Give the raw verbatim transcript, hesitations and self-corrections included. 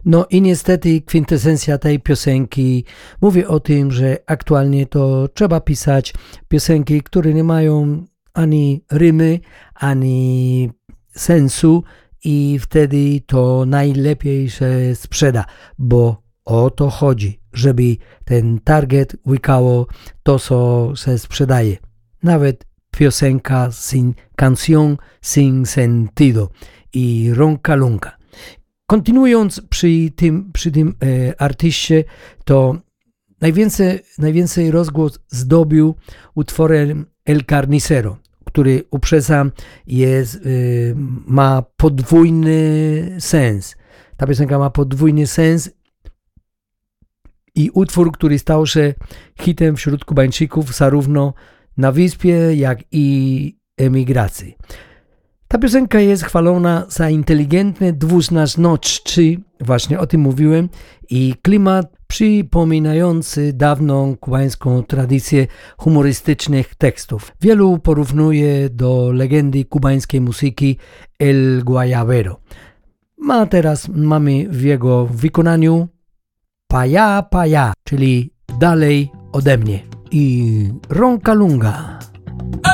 No i niestety kwintesencja tej piosenki mówi o tym, że aktualnie to trzeba pisać piosenki, które nie mają ani rymy, ani sensu i wtedy to najlepiej się sprzeda, bo o to chodzi, żeby ten target łykało to, co się sprzedaje. Nawet piosenka sin canción sin sentido i Ronca Lunga. Kontynuując przy tym, przy tym e, artyście, to najwięcej, najwięcej rozgłos zdobił utworem El Carnicero, który, uprzedzam, jest, e, ma podwójny sens. Ta piosenka ma podwójny sens i utwór, który stał się hitem wśród Kubańczyków zarówno na wyspie, jak i emigracji. Ta piosenka jest chwalona za inteligentne dwuznaczności, właśnie o tym mówiłem, i klimat przypominający dawną kubańską tradycję humorystycznych tekstów. Wielu porównuje do legendy kubańskiej muzyki El Guayabero. A teraz mamy w jego wykonaniu Pa allá, pa allá, czyli dalej ode mnie i Ronca Lunga.